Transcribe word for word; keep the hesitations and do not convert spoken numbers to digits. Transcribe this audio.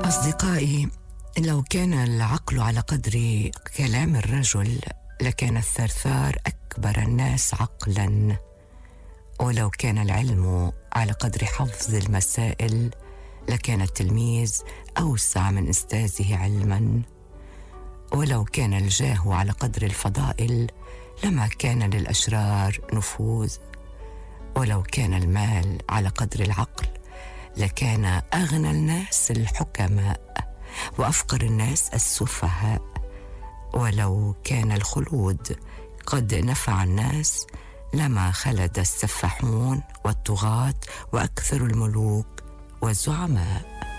أصدقائي، لو كان العقل على قدر كلام الرجل لكان الثرثار أكبر الناس عقلاً، ولو كان العلم على قدر حفظ المسائل لكان التلميذ أوسع من أستاذه علماً، ولو كان الجاه على قدر الفضائل لما كان للأشرار نفوذ، ولو كان المال على قدر العقل لكان أغنى الناس الحكماء وأفقر الناس السفهاء، ولو كان الخلود قد نفع الناس لما خلد السفاحون والطغاة وأكثر الملوك والزعماء.